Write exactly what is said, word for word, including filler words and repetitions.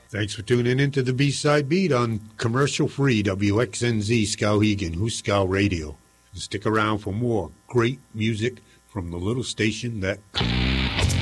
Thanks for tuning in to the B-Side Beat on commercial-free W X N Z Skowhegan, Huskow Radio. Stick around for more great music from the little station that...